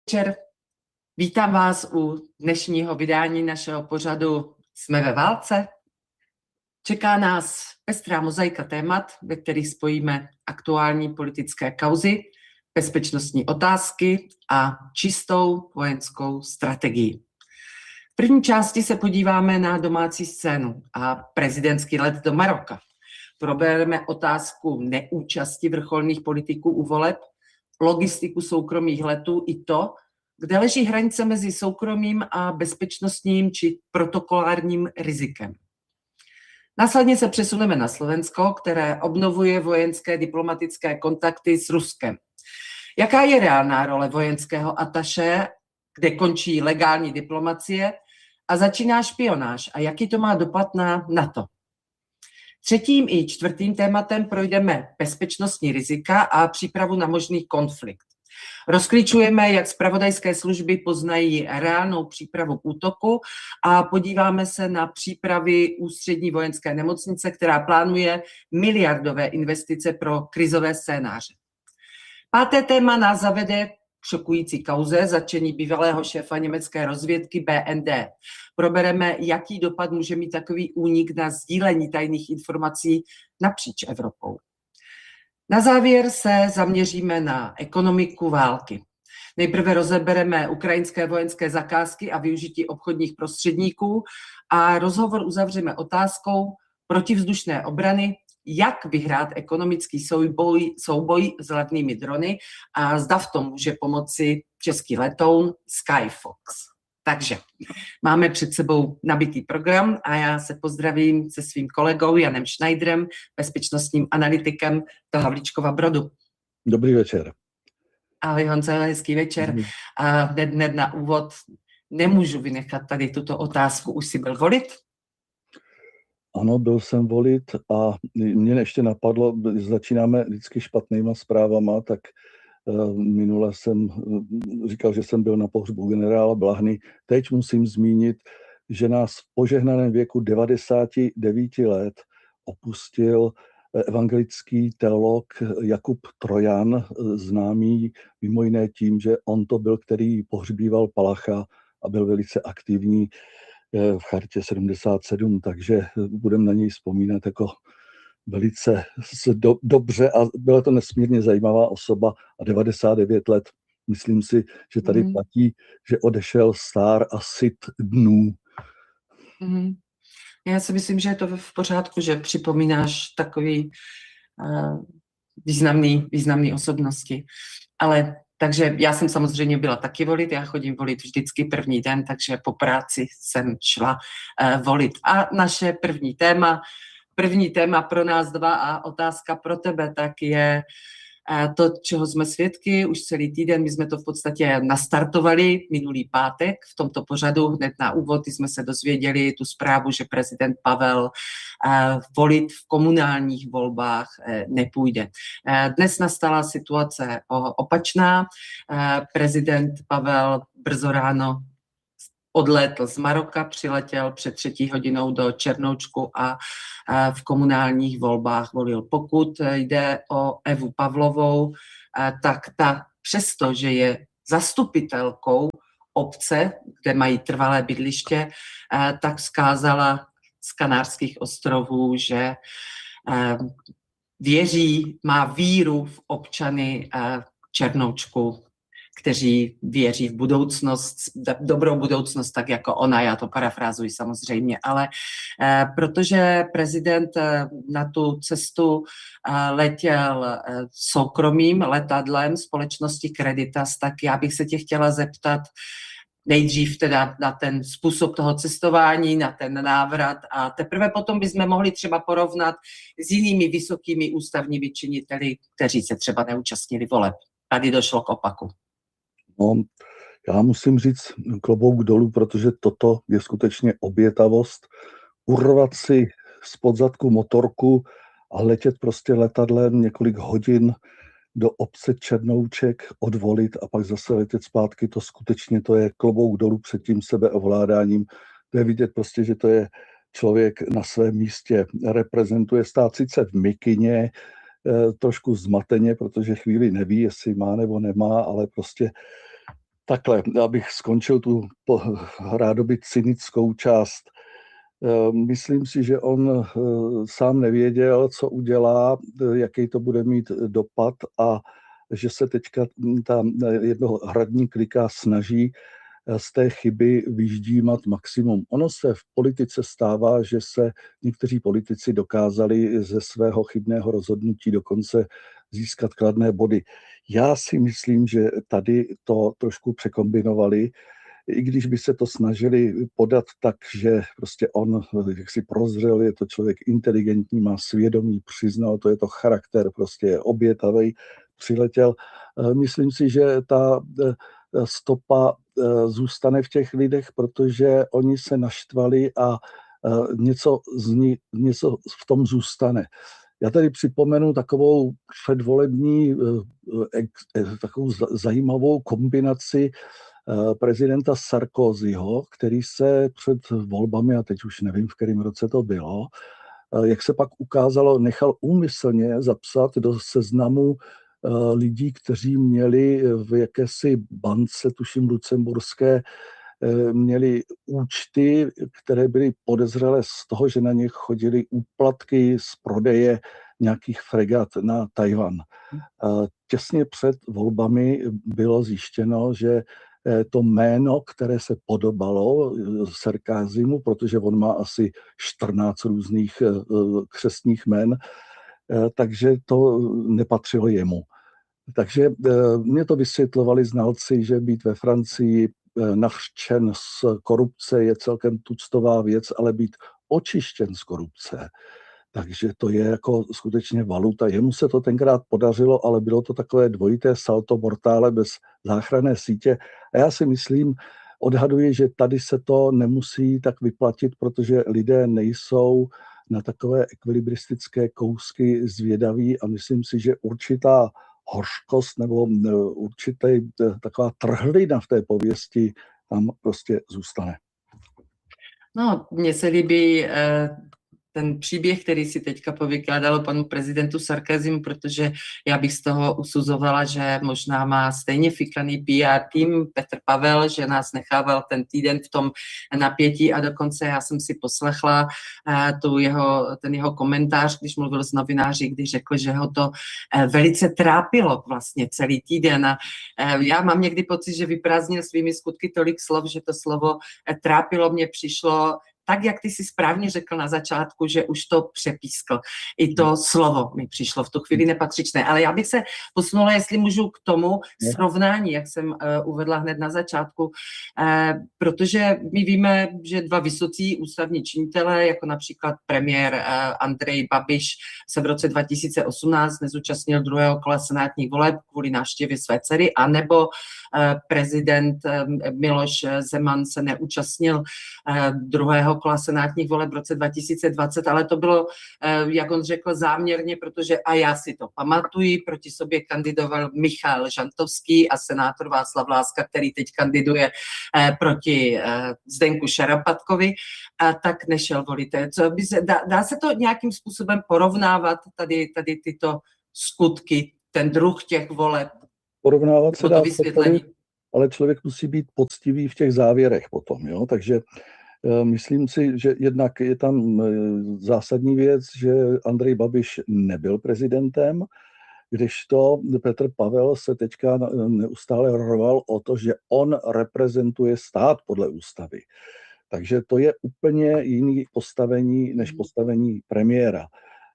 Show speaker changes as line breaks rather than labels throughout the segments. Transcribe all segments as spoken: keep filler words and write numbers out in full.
Večer. Vítám vás u dnešního vydání našeho pořadu Jsme ve válce. Čeká nás pestrá mozaika témat, ve kterých spojíme aktuální politické kauzy, bezpečnostní otázky a čistou vojenskou strategii. V první části se podíváme na domácí scénu a prezidentský let do Maroka. Probereme otázku neúčasti vrcholných politiků u voleb, logistiku soukromých letů i to, kde leží hranice mezi soukromým a bezpečnostním či protokolárním rizikem. Následně se přesuneme na Slovensko, které obnovuje vojenské diplomatické kontakty s Ruskem. Jaká je reálná role vojenského ataše, kde končí legální diplomacie a začíná špionáž a jaký to má dopad na NATO? Třetím i čtvrtým tématem projdeme bezpečnostní rizika a přípravu na možný konflikt. Rozklíčujeme, jak zpravodajské služby poznají reálnou přípravu k útoku a podíváme se na přípravy ústřední vojenské nemocnice, která plánuje miliardové investice pro krizové scénáře. Páté téma nás zavede k šokující kauze zatčení bývalého šéfa německé rozvědky B N D. Probereme, jaký dopad může mít takový únik na sdílení tajných informací napříč Evropou. Na závěr se zaměříme na ekonomiku války. Nejprve rozebereme ukrajinské vojenské zakázky a využití obchodních prostředníků a rozhovor uzavřeme otázkou protivzdušné obrany, jak vyhrát ekonomický souboj, souboj s levnými drony a zda v tom může pomoci český letoun Skyfox. Takže máme před sebou nabitý program a já se pozdravím se svým kolegou Janem Schneiderem, bezpečnostním analytikem do Havlíčkova Brodu.
Dobrý večer.
Ahoj Honzo, hezký večer. A hned, hned na úvod nemůžu vynechat tady tuto otázku. Už jsi byl volit?
Ano, byl jsem volit a mě ještě napadlo, začínáme vždycky špatnýma zprávama, tak minule jsem říkal, že jsem byl na pohřbu generála Blahny. Teď musím zmínit, že nás v požehnaném věku devadesáti devíti let opustil evangelický teolog Jakub Trojan, známý mimo jiné tím, že on to byl, který pohřbíval Palacha a byl velice aktivní v Chartě sedmdesát sedm, takže budeme na něj vzpomínat jako velice do, dobře a byla to nesmírně zajímavá osoba a devadesát devět let. Myslím si, že tady mm. platí, že odešel star a syt dnů.
Mm. Já si myslím, že je to v pořádku, že připomínáš takový uh, významný, významný osobnosti. Ale takže já jsem samozřejmě byla taky volit, já chodím volit vždycky první den, takže po práci jsem šla uh, volit. A naše první téma První téma pro nás dva a otázka pro tebe, tak je to, čeho jsme svědky už celý týden. My jsme to v podstatě nastartovali minulý pátek v tomto pořadu. Hned na úvod jsme se dozvěděli tu zprávu, že prezident Pavel volit v komunálních volbách nepůjde. Dnes nastala situace opačná. Prezident Pavel brzo ráno odlétl z Maroka, přiletěl před třetí hodinou do Černoučku a v komunálních volbách volil. Pokud jde o Evu Pavlovou, tak ta přesto, že je zastupitelkou obce, kde mají trvalé bydliště, tak vzkázala z Kanárských ostrovů, že věří, má víru v občany Černoučku, kteří věří v budoucnost, v dobrou budoucnost, tak jako ona, já to parafrázuji samozřejmě, ale eh, protože prezident eh, na tu cestu eh, letěl eh, soukromým letadlem společnosti Creditas, tak já bych se tě chtěla zeptat nejdřív teda na ten způsob toho cestování, na ten návrat a teprve potom bychom mohli třeba porovnat s jinými vysokými ústavními činiteli, kteří se třeba neúčastnili voleb. Tady došlo k opaku.
No, já musím říct klobouk dolů, protože toto je skutečně obětavost. Urvat si spod zadku motorku a letět prostě letadlem několik hodin do obce Černouček, odvolit a pak zase letět zpátky, to skutečně to je klobouk dolů před tím sebeovládáním. To je vidět prostě, že to je člověk na svém místě. Reprezentuje stát sice v mikině, trošku zmateně, protože chvíli neví, jestli má nebo nemá, ale prostě Takhle, abych skončil tu po, rádoby cynickou část. Myslím si, že on sám nevěděl, co udělá, jaký to bude mít dopad a že se teďka ta jednoho hradní klika snaží z té chyby vyždímat maximum. Ono se v politice stává, že se někteří politici dokázali ze svého chybného rozhodnutí dokonce získat kladné body. Já si myslím, že tady to trošku překombinovali, i když by se to snažili podat tak, že prostě on, jak si prozřel, je to člověk inteligentní, má svědomí, přiznal, to je to charakter, prostě je obětavej, přiletěl. Myslím si, že ta stopa zůstane v těch lidech, protože oni se naštvali a něco, z ní, něco v tom zůstane. Já tady připomenu takovou předvolební, takovou zajímavou kombinaci prezidenta Sarkozyho, který se před volbami, a teď už nevím, v kterém roce to bylo, jak se pak ukázalo, nechal úmyslně zapsat do seznamu lidí, kteří měli v jakési bance, tuším lucemburské, měli účty, které byly podezřelé z toho, že na ně chodily úplatky z prodeje nějakých fregat na Tajvan. Těsně před volbami bylo zjištěno, že to jméno, které se podobalo Sarkozymu, protože on má asi čtrnáct různých křestních jmen, takže to nepatřilo jemu. Takže mě to vysvětlovali znalci, že být ve Francii nahřčen z korupce je celkem tuctová věc, ale být očištěn z korupce, takže to je jako skutečně valuta. Jemu se to tenkrát podařilo, ale bylo to takové dvojité salto mortále bez záchranné sítě. A já si myslím, odhaduji, že tady se to nemusí tak vyplatit, protože lidé nejsou na takové ekvilibristické kousky zvědaví a myslím si, že určitá hořkost nebo určitá taková trhlina v té pověsti tam prostě zůstane.
No, mně se líbí eh, ten příběh, který si teďka povykládalo panu prezidentu Sarkozymu, protože já bych z toho usuzovala, že možná má stejně fikaný P R tým Petr Pavel, že nás nechával ten týden v tom napětí a dokonce já jsem si poslechla eh, tu jeho, ten jeho komentář, když mluvil s novináři, když řekl, že ho to eh, velice trápilo vlastně celý týden a eh, já mám někdy pocit, že vyprázdnil svými skutky tolik slov, že to slovo eh, trápilo mě přišlo tak, jak ty si správně řekl na začátku, že už to přepískl. I to slovo mi přišlo v tu chvíli nepatřičné. Ale já bych se posunula, jestli můžu, k tomu srovnání, jak jsem uh, uvedla hned na začátku, uh, protože my víme, že dva vysocí ústavní činitelé, jako například premiér uh, Andrej Babiš se v roce dva tisíce osmnáct nezúčastnil druhého kola senátních voleb kvůli návštěvě své dcery, anebo uh, prezident um, Miloš Zeman se neúčastnil uh, druhého kola senátních voleb v roce dva tisíce dvacet, ale to bylo, jak on řekl, záměrně, protože a já si to pamatuji, proti sobě kandidoval Michal Žantovský a senátor Václav Láska, který teď kandiduje proti Zdeňku Šarapatkovi, a tak nešel volit. Co by se, dá, dá se to nějakým způsobem porovnávat, tady, tady tyto skutky, ten druh těch voleb?
Porovnávat se dá, ale člověk musí být poctivý v těch závěrech potom, jo, takže myslím si, že jednak je tam zásadní věc, že Andrej Babiš nebyl prezidentem, kdežto Petr Pavel se teďka neustále rval o to, že on reprezentuje stát podle ústavy. Takže to je úplně jiný postavení než postavení premiéra.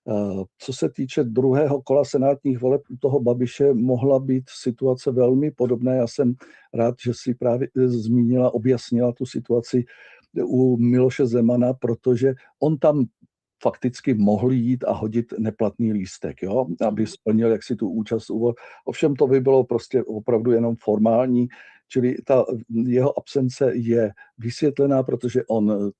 Co se týče druhého kola senátních voleb, u toho Babiše mohla být situace velmi podobná. Já jsem rád, že si právě zmínila, objasnila tu situaci u Miloše Zemana, protože on tam fakticky mohl jít a hodit neplatný lístek, jo? Aby splnil jaksi tu účast. Ovšem to by bylo prostě opravdu jenom formální, čili ta jeho absence je vysvětlená, protože on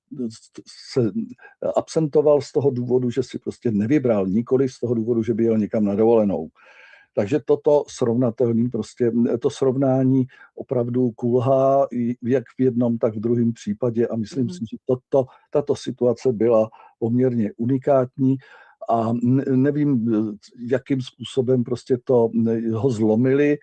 se absentoval z toho důvodu, že si prostě nevybral, nikoli z toho důvodu, že by jel někam na dovolenou. Takže toto srovnatelný, prostě to srovnání opravdu kulhá jak v jednom, tak v druhém případě a myslím mm. si, že toto, tato situace byla poměrně unikátní a nevím, jakým způsobem prostě to ho zlomili.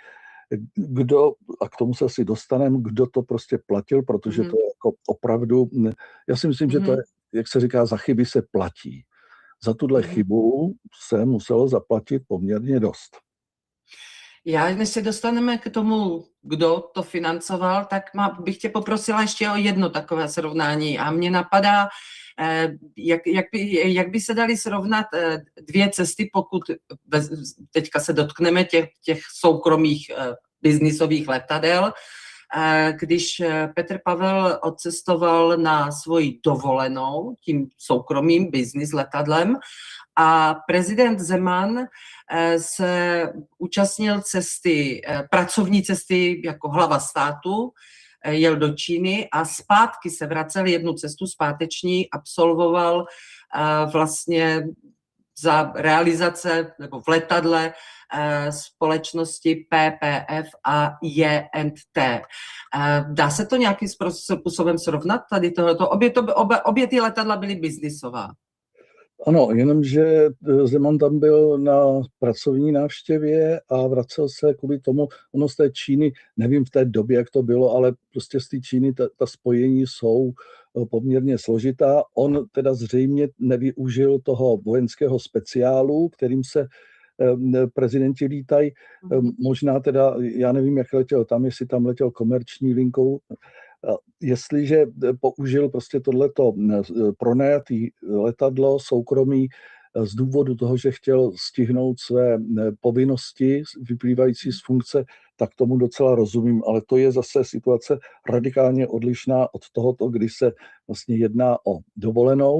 kdo, a k tomu se asi dostaneme, kdo to prostě platil, protože
Mhm.
to je jako opravdu, já si myslím, že to je,
Mhm.
jak se říká, za chyby se platí. Za tuhle
Mhm.
chybu se muselo zaplatit poměrně dost.
Já, než se dostaneme k tomu, kdo to financoval, tak má, bych tě poprosila ještě o jedno takové srovnání. A mě napadá, eh, jak, jak, by, jak by se daly srovnat eh, dvě cesty, pokud bez, teďka se dotkneme těch, těch soukromých eh, biznisových letadel. Eh, když eh, Petr Pavel odcestoval na svoji dovolenou tím soukromým biznis letadlem, a prezident Zeman se účastnil cesty, pracovní cesty jako hlava státu, jel do Číny a zpátky se vracel, jednu cestu zpáteční absolvoval vlastně za realizace nebo v letadle společnosti P P F a J and T. Dá se to nějakým způsobem srovnat tady tohoto? Obě, to, obě, obě ty letadla byly biznisová.
Ano, jenomže Zeman tam byl na pracovní návštěvě a vracel se kvůli tomu, ono z té Číny, nevím v té době, jak to bylo, ale prostě z té Číny ta, ta spojení jsou poměrně složitá. On teda zřejmě nevyužil toho vojenského speciálu, kterým se prezidenti lítají. Možná teda, já nevím, jak letěl tam, jestli tam letěl komerční linkou. Jestliže použil prostě tohleto pronajatý letadlo soukromý z důvodu toho, že chtěl stihnout své povinnosti vyplývající z funkce, tak tomu docela rozumím, ale to je zase situace radikálně odlišná od tohoto, kdy se vlastně jedná o dovolenou.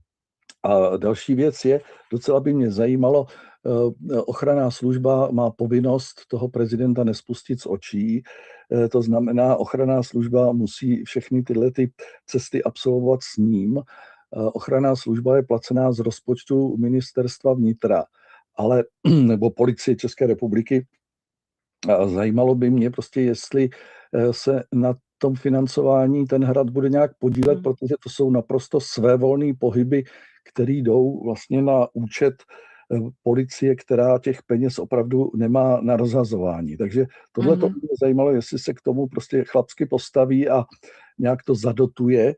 A další věc je, docela by mě zajímalo, ochranná služba má povinnost toho prezidenta nespustit z očí. To znamená, ochranná služba musí všechny tyhle ty cesty absolvovat s ním. Ochranná služba je placená z rozpočtu ministerstva vnitra, ale, nebo policie České republiky. A zajímalo by mě prostě, jestli se na tom financování ten hrad bude nějak podílet, hmm. protože to jsou naprosto svévolné pohyby, které jdou vlastně na účet policie, která těch peněz opravdu nemá na rozhazování. Takže tohle mm-hmm. to mě zajímalo, jestli se k tomu prostě chlapsky postaví a nějak to zadotuje.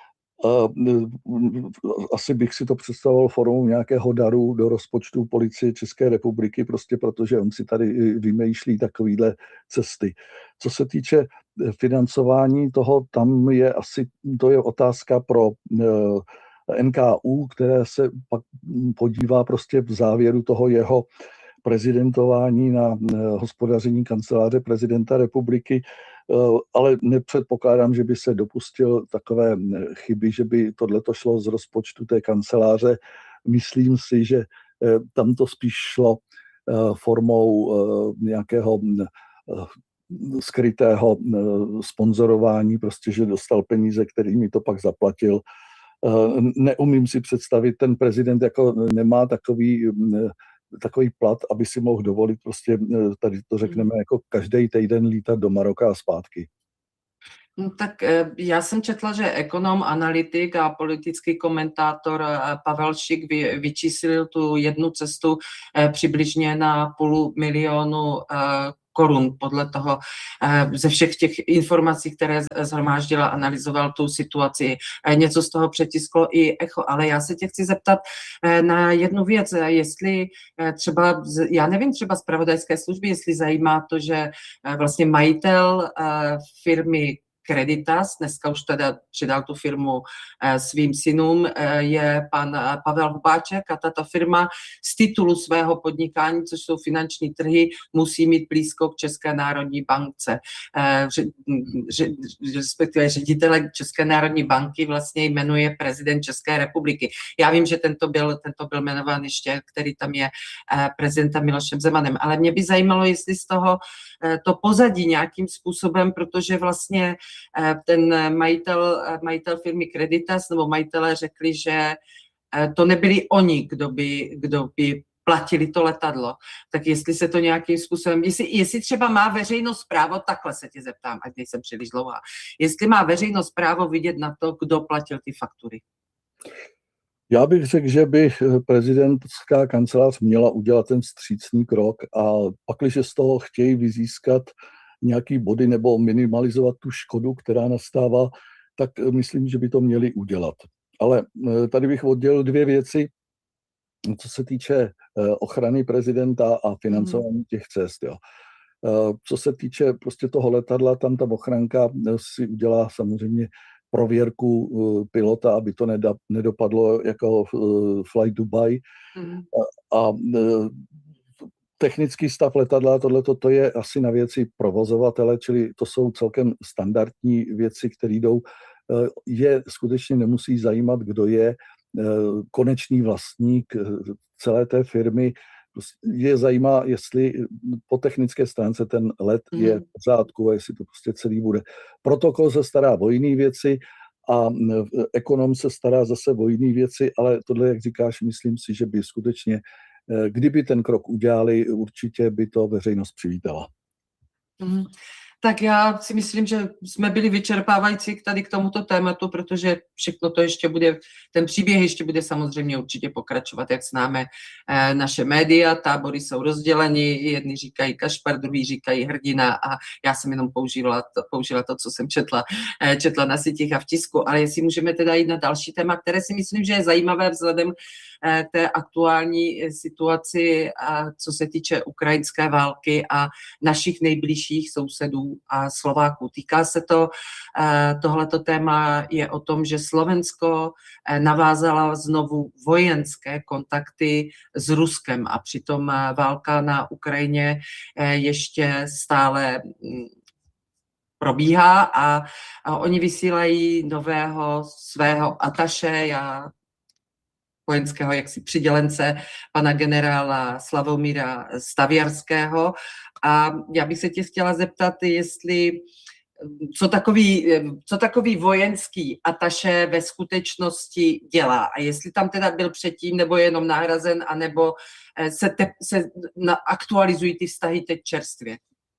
Asi bych si to představoval formou nějakého daru do rozpočtu policie České republiky, prostě protože on si tady vymýšlí takovýhle cesty. Co se týče financování toho, tam je asi, to je otázka pro N K U, které se pak podívá prostě v závěru toho jeho prezidentování na hospodaření kanceláře prezidenta republiky, ale nepředpokládám, že by se dopustil takové chyby, že by tohleto šlo z rozpočtu té kanceláře. Myslím si, že tam to spíš šlo formou nějakého skrytého sponzorování, prostě, že dostal peníze, kterými to pak zaplatil. Neumím si představit, ten prezident jako nemá takový, takový plat, aby si mohl dovolit prostě, tady to řekneme, jako každý týden lítat do Maroka a zpátky.
No, tak já jsem četla, že ekonom, analytik a politický komentátor Pavel Šik vy, vyčíslil tu jednu cestu přibližně na půl milionu korun podle toho, ze všech těch informací, které zhromáždila, analyzoval tu situaci. Něco z toho přetisklo i Echo, ale já se tě chci zeptat na jednu věc, jestli třeba, já nevím, třeba zpravodajské služby, jestli zajímá to, že vlastně majitel firmy Creditas, dneska už teda předal tu firmu svým synům, je pan Pavel Hubáček a tato firma z titulu svého podnikání, což jsou finanční trhy, musí mít blízko k České národní bance. Respektive ředitele České národní banky vlastně jmenuje prezident České republiky. Já vím, že tento byl, tento byl jmenován ještě, který tam je prezidentem Milošem Zemanem, ale mě by zajímalo, jestli z toho to pozadí nějakým způsobem, protože vlastně ten majitel, majitel firmy Creditas nebo majitelé řekli, že to nebyli oni, kdo by, kdo by platili to letadlo. Tak jestli se to nějakým způsobem, jestli, jestli třeba má veřejnost právo, takhle se tě zeptám, ať nejsem příliš dlouhá, jestli má veřejnost právo vidět na to, kdo platil ty faktury.
Já bych řekl, že by prezidentská kancelář měla udělat ten vstřícný krok a pakliže z toho chtějí vyzískat nějaký body nebo minimalizovat tu škodu, která nastává, tak myslím, že by to měli udělat. Ale tady bych oddělil dvě věci, co se týče ochrany prezidenta a financování těch cest. Jo. Co se týče prostě toho letadla, tam ta ochranka si udělá samozřejmě prověrku pilota, aby to nedopadlo jako Fly Dubai. Mm. A, a technický stav letadla, tohleto to je asi na věci provozovatele, čili to jsou celkem standardní věci, které jdou. Je skutečně nemusí zajímat, kdo je konečný vlastník celé té firmy. Je zajímá, jestli po technické stránce ten let je v pořádku a jestli to prostě celý bude. Protokol se stará o jiné věci a ekonom se stará zase o jiné věci, ale tohle, jak říkáš, myslím si, že by skutečně, kdyby ten krok udělali, určitě by to veřejnost přivítala.
Mm. Tak já si myslím, že jsme byli vyčerpávající tady k tomuto tématu, protože všechno to ještě bude, ten příběh ještě bude samozřejmě určitě pokračovat, jak známe eh, naše média, tábory jsou rozděleni, jedni říkají Kašpar, druhý říkají hrdina a já jsem jenom použila to, použila to co jsem četla, eh, četla na sítích a v tisku, ale jestli můžeme teda jít na další téma, které si myslím, že je zajímavé vzhledem eh, k té aktuální situaci, a co se týče ukrajinské války a našich nejbližších sousedů a Slováků. Týká se to, tohleto téma je o tom, že Slovensko navázalo znovu vojenské kontakty s Ruskem a přitom válka na Ukrajině ještě stále probíhá a, a oni vysílají nového svého ataše, já vojenského jaksi přidělence, pana generála Slavomíra Staviarského. A já bych se tě chtěla zeptat, jestli co takový, co takový vojenský ataše ve skutečnosti dělá a jestli tam teda byl předtím, nebo je jenom nahrazen, anebo se, te, se na, aktualizují ty vztahy teď čerstvě.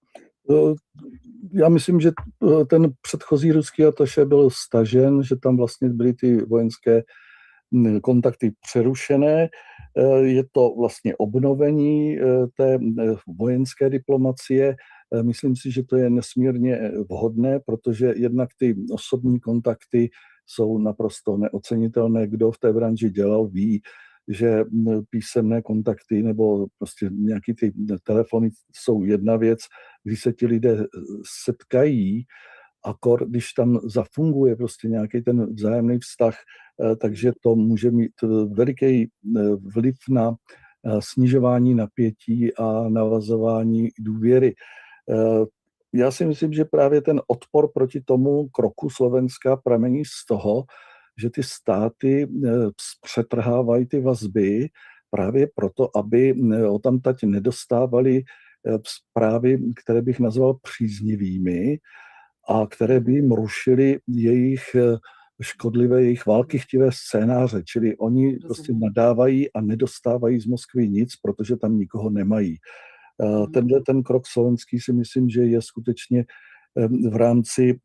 Já myslím, že ten předchozí ruský ataše byl stažen, že tam vlastně byly ty vojenské kontakty přerušené. Je to vlastně obnovení té vojenské diplomacie. Myslím si, že to je nesmírně vhodné, protože jednak ty osobní kontakty jsou naprosto neocenitelné. Kdo v té branži dělal, ví, že písemné kontakty nebo prostě nějaký ty telefony jsou jedna věc, když se ti lidé setkají, akor, když tam zafunguje prostě nějaký ten vzájemný vztah, takže to může mít veliký vliv na snižování napětí a navazování důvěry. Já si myslím, že právě ten odpor proti tomu kroku Slovenska pramení z toho, že ty státy přetrhávají ty vazby právě proto, aby odtamtať nedostávali zprávy, které bych nazval příznivými, a které by jim rušily jejich škodlivé, jejich válkychtivé scénáře. Čili oni prostě nadávají a nedostávají z Moskvy nic, protože tam nikoho nemají. Tenhle ten krok slovenský si myslím, že je skutečně v rámci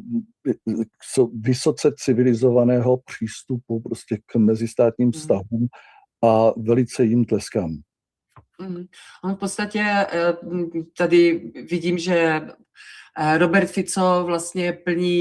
vysoce civilizovaného přístupu prostě k mezistátním vztahům a velice jim tleskám.
V podstatě tady vidím, že Robert Fico vlastně plní